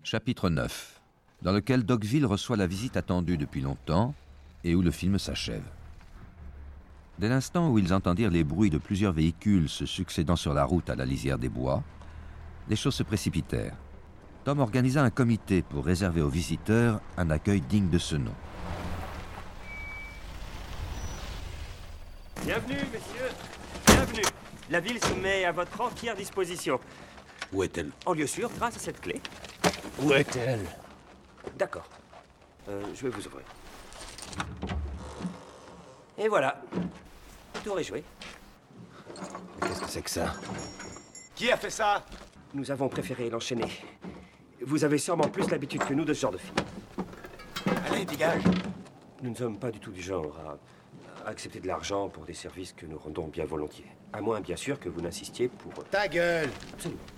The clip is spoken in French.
Chapitre 9, dans lequel Dogville reçoit la visite attendue depuis longtemps et où le film s'achève. Dès l'instant où ils entendirent les bruits de plusieurs véhicules se succédant sur la route à la lisière des bois, les choses se précipitèrent. Tom organisa un comité pour réserver aux visiteurs un accueil digne de ce nom. Bienvenue, messieurs. Bienvenue. La ville se met à votre entière disposition. Où est-elle? En lieu sûr, grâce à cette clé. Où est-elle? D'accord. Je vais vous ouvrir. Et voilà. Tour est joué. Qu'est-ce que c'est que ça? Qui a fait ça? Nous avons préféré l'enchaîner. Vous avez sûrement plus l'habitude que nous de ce genre de film. Allez, dégage. Nous ne sommes pas du tout du genre à accepter de l'argent pour des services que nous rendons bien volontiers. À moins, bien sûr, que vous n'insistiez pour... Ta gueule. Absolument.